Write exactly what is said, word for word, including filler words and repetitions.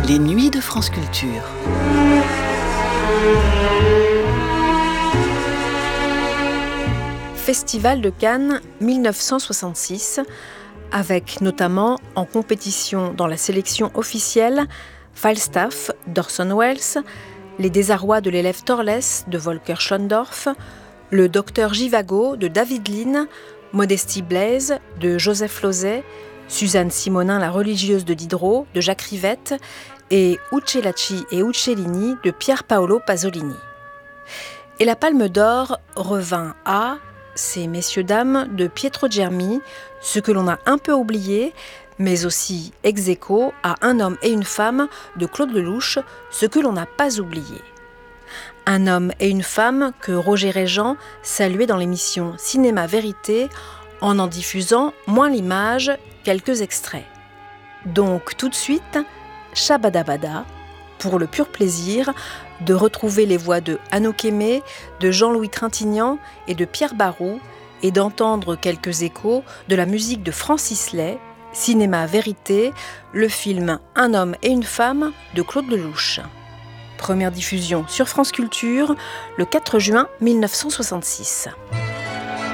Les nuits de France Culture. Festival de Cannes mille neuf cent soixante-six, avec notamment en compétition dans la sélection officielle Falstaff d'Orson Welles, Les désarrois de l'élève Torles de Volker Schlöndorff, Le docteur Jivago de David Lean, Modestie Blaise de Joseph Losey, Suzanne Simonin, la religieuse de Diderot de Jacques Rivette et Uccelacci et Uccellini de Pier Paolo Pasolini. Et la Palme d'Or revint à ces messieurs-dames de Pietro Germi, ce que l'on a un peu oublié, mais aussi ex aequo à Un homme et une femme de Claude Lelouch, ce que l'on n'a pas oublié. Un homme et une femme que Roger Régent saluait dans l'émission Cinéma Vérité en en diffusant moins l'image, quelques extraits. Donc tout de suite, Shabadabada, pour le pur plaisir de retrouver les voix de Anouk Aimée, de Jean-Louis Trintignant et de Pierre Barou et d'entendre quelques échos de la musique de Francis Lai, Cinéma Vérité, le film Un homme et une femme de Claude Lelouch. Première diffusion sur France Culture le quatre juin mille neuf cent soixante-six.